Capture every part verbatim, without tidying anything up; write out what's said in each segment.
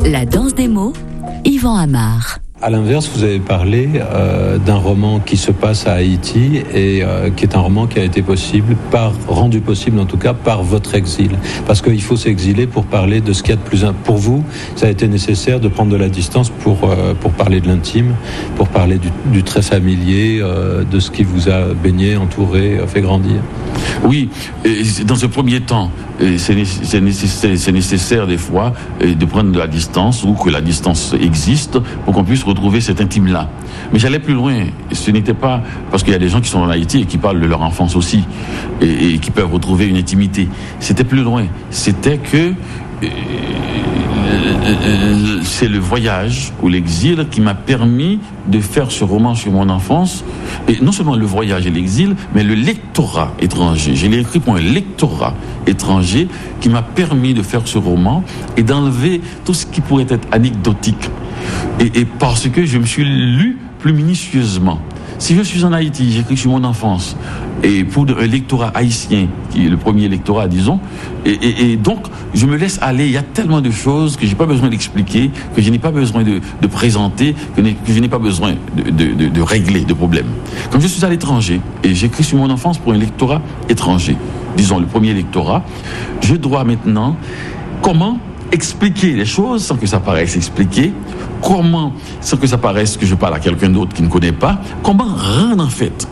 La danse des mots, Yvan Amar. À l'inverse, vous avez parlé euh, d'un roman qui se passe à Haïti et euh, qui est un roman qui a été possible, par, rendu possible en tout cas, par votre exil. Parce qu'il faut s'exiler pour parler de ce qu'il y a de plus... Pour vous, ça a été nécessaire de prendre de la distance pour, euh, pour parler de l'intime, pour parler du, du très familier, euh, de ce qui vous a baigné, entouré, fait grandir. Oui, et dans ce premier temps, c'est nécessaire, c'est nécessaire des fois de prendre de la distance ou que la distance existe pour qu'on puisse retrouver cet intime-là. Mais j'allais plus loin. Ce n'était pas parce qu'il y a des gens qui sont en Haïti et qui parlent de leur enfance aussi et, et qui peuvent retrouver une intimité. C'était plus loin. C'était que euh, c'est le voyage ou l'exil qui m'a permis de faire ce roman sur mon enfance. Et non seulement le voyage et l'exil, mais le lectorat étranger. Je l'ai écrit pour un lectorat étranger qui m'a permis de faire ce roman et d'enlever tout ce qui pourrait être anecdotique. Et, et parce que je me suis lu plus minutieusement. Si je suis en Haïti, j'écris sur mon enfance, et pour un lectorat haïtien, qui est le premier lectorat, disons, et, et, et donc, je me laisse aller. Il y a tellement de choses que je n'ai pas besoin d'expliquer, que je n'ai pas besoin de, de présenter, que, que je n'ai pas besoin de, de, de, de régler de problèmes. Comme je suis à l'étranger, et j'écris sur mon enfance pour un lectorat étranger, disons le premier lectorat, je dois maintenant, comment expliquer les choses sans que ça paraisse expliqué, comment, sans que ça paraisse que je parle à quelqu'un d'autre qui ne connaît pas, comment rendre en fait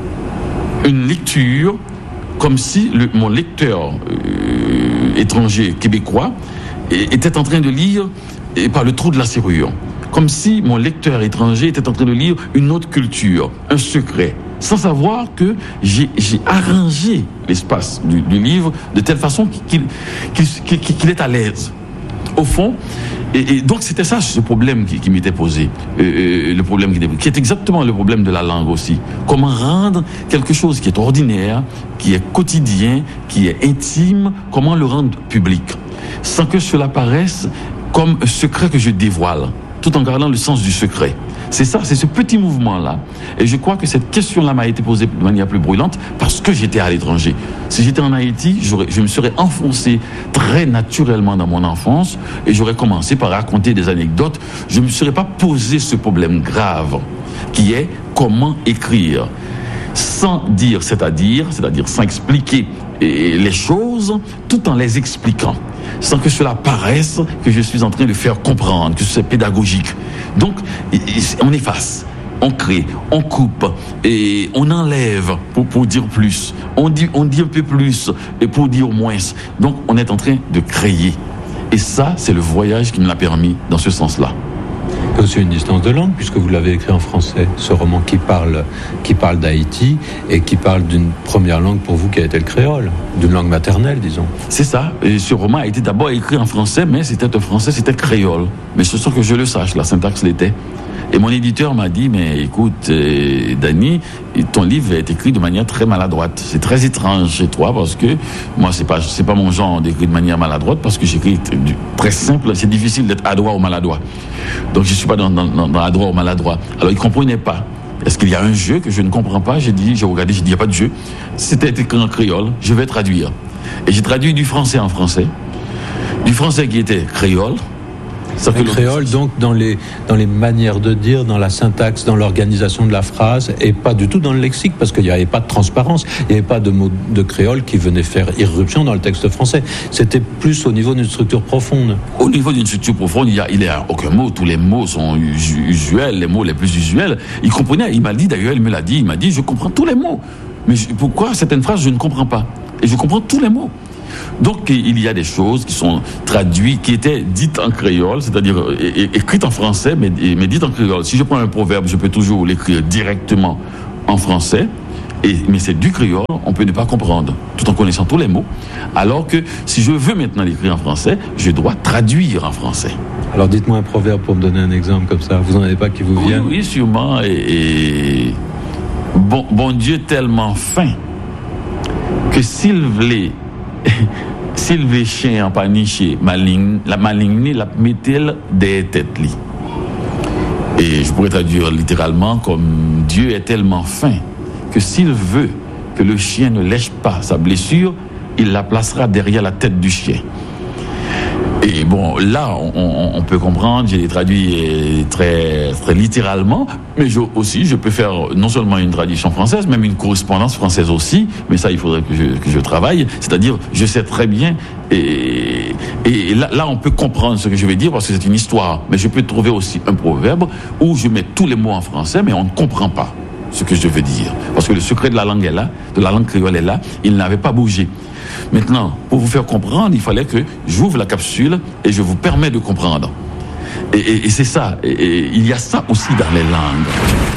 une lecture comme si le, mon lecteur euh, étranger québécois était en train de lire et par le trou de la serrure, comme si mon lecteur étranger était en train de lire une autre culture, un secret, sans savoir que j'ai, j'ai arrangé l'espace du, du livre de telle façon qu'il, qu'il, qu'il, qu'il est à l'aise. Au fond, et, et donc c'était ça ce problème qui, qui m'était posé, euh, le problème qui, qui est exactement le problème de la langue aussi. Comment rendre quelque chose qui est ordinaire, qui est quotidien, qui est intime, comment le rendre public, sans que cela paraisse comme un secret que je dévoile, tout en gardant le sens du secret. C'est ça, c'est ce petit mouvement-là. Et je crois que cette question-là m'a été posée de manière plus brûlante parce que j'étais à l'étranger. Si j'étais en Haïti, j'aurais, je me serais enfoncé très naturellement dans mon enfance et j'aurais commencé par raconter des anecdotes. Je ne me serais pas posé ce problème grave qui est comment écrire sans dire, c'est-à-dire, c'est-à-dire sans expliquer les choses tout en les expliquant, sans que cela paraisse que je suis en train de faire comprendre, que c'est pédagogique. Donc, on efface, on crée, on coupe, et on enlève pour, pour dire plus. On dit, on dit un peu plus et pour dire moins. Donc, on est en train de créer. Et ça, c'est le voyage qui me l'a permis dans ce sens-là. C'est une distance de langue, puisque vous l'avez écrit en français, ce roman qui parle, qui parle d'Haïti et qui parle d'une première langue pour vous qui a été le créole, d'une langue maternelle, disons. C'est ça. Et ce roman a été d'abord écrit en français, mais c'était un français, c'était créole. Mais c'est sûr que je le sache, la syntaxe l'était. Et mon éditeur m'a dit, mais écoute, euh, Dany, ton livre est écrit de manière très maladroite. C'est très étrange chez toi parce que moi, c'est pas, c'est pas mon genre d'écrire de manière maladroite parce que j'écris très simple. C'est difficile d'être adroit ou maladroit. Donc, je suis pas dans, dans, dans adroit ou maladroit. Alors, il comprenait pas. Est-ce qu'il y a un jeu que je ne comprends pas? J'ai dit, j'ai regardé, j'ai dit, il n'y a pas de jeu. C'était écrit en créole, je vais traduire. Et j'ai traduit du français en français. Du français qui était créole. Le créole, donc, dans les, dans les manières de dire, dans la syntaxe, dans l'organisation de la phrase, et pas du tout dans le lexique, parce qu'il n'y avait pas de transparence, il n'y avait pas de mots de créole qui venaient faire irruption dans le texte français. C'était plus au niveau d'une structure profonde. Au niveau d'une structure profonde, il n'y a, il y a aucun mot. Tous les mots sont usuels, les mots les plus usuels. Il comprenait, il m'a dit, d'ailleurs, il me l'a dit, il m'a dit, je comprends tous les mots. Mais je, pourquoi certaines phrases, je ne comprends pas? Et je comprends tous les mots. Donc, il y a des choses qui sont traduites, qui étaient dites en créole, c'est-à-dire é- écrites en français, mais, mais dites en créole. Si je prends un proverbe, je peux toujours l'écrire directement en français, et, mais c'est du créole, on peut ne pas comprendre, tout en connaissant tous les mots. Alors que si je veux maintenant l'écrire en français, je dois traduire en français. Alors, dites-moi un proverbe pour me donner un exemple comme ça. Vous n'en avez pas qui vous viennent? Oui, oui, sûrement. Et, et... Bon, bon Dieu tellement fin que s'il voulait s'il veut chien en paniché, maligne, la maligne, la met-elle des têtes li. Et je pourrais traduire littéralement comme Dieu est tellement fin que s'il veut que le chien ne lèche pas sa blessure, il la placera derrière la tête du chien. Et bon, là, on, on peut comprendre, j'ai traduit très, très littéralement, mais je, aussi, je peux faire non seulement une traduction française, même une correspondance française aussi, mais ça, il faudrait que je, que je travaille. C'est-à-dire, je sais très bien, et, et là, là, on peut comprendre ce que je vais dire, parce que c'est une histoire, mais je peux trouver aussi un proverbe où je mets tous les mots en français, mais on ne comprend pas ce que je veux dire. Parce que le secret de la langue est là, de la langue créole est là, il n'avait pas bougé. Maintenant, pour vous faire comprendre, il fallait que j'ouvre la capsule et je vous permets de comprendre. Et, et, et c'est ça. Et, et il y a ça aussi dans les langues.